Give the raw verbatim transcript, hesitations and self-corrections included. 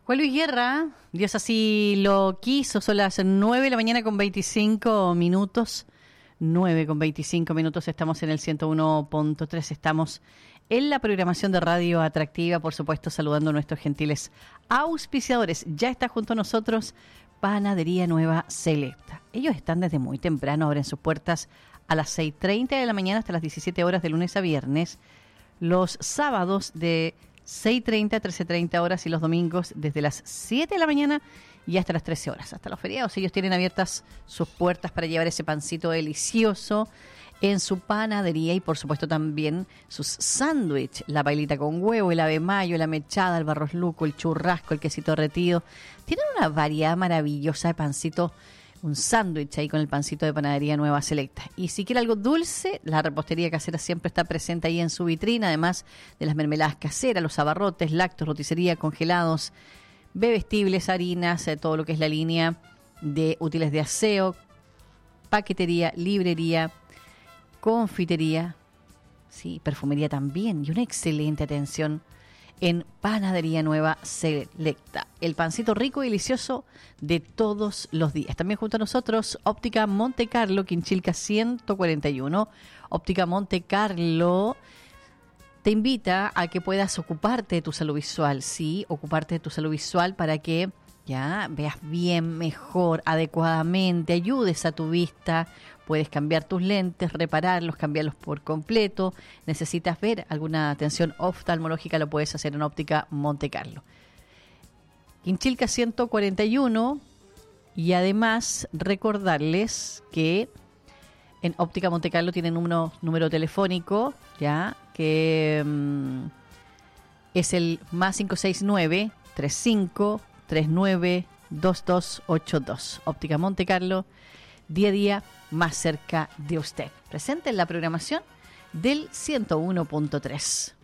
Juan Luis Guerra, Dios así lo quiso, son las nueve de la mañana con veinticinco minutos. nueve con veinticinco minutos, estamos en el ciento uno punto tres, estamos en la programación de Radio Atractiva, por supuesto saludando a nuestros gentiles auspiciadores. Ya está junto a nosotros Panadería Nueva Selecta. Ellos están desde muy temprano, abren sus puertas a las seis treinta de la mañana hasta las diecisiete horas de lunes a viernes, los sábados de seis treinta a trece treinta horas y los domingos desde las siete de la mañana y hasta las trece horas, hasta los feriados. Ellos tienen abiertas sus puertas para llevar ese pancito delicioso en su panadería y por supuesto también sus sándwiches, la pailita con huevo, el ave mayo, la mechada, el barros luco, el churrasco, el quesito derretido. Tienen una variedad maravillosa de pancito, un sándwich ahí con el pancito de Panadería Nueva Selecta. Y si quiere algo dulce, la repostería casera siempre está presente ahí en su vitrina, además de las mermeladas caseras, los abarrotes, lácteos, roticería, congelados, bebestibles, harinas, eh, todo lo que es la línea de útiles de aseo, paquetería, librería, confitería, sí, perfumería también, y una excelente atención en Panadería Nueva Selecta. El pancito rico y delicioso de todos los días. También junto a nosotros, Óptica Monte Carlo, Quinchilca ciento cuarenta y uno. Óptica Monte Carlo te invita a que puedas ocuparte de tu salud visual, sí, ocuparte de tu salud visual para que ya veas bien, mejor, adecuadamente, ayudes a tu vista. Puedes cambiar tus lentes, repararlos, cambiarlos por completo. Necesitas ver alguna atención oftalmológica, lo puedes hacer en Óptica Monte Carlo. Quinchilca ciento cuarenta y uno. Y además recordarles que en Óptica Monte Carlo tienen un número, número telefónico, ya, que um, es el más cinco seis nueve, tres cinco tres nueve, dos dos ocho dos. Óptica Monte Carlo, día a día más cerca de usted. Presente en la programación del ciento uno punto tres.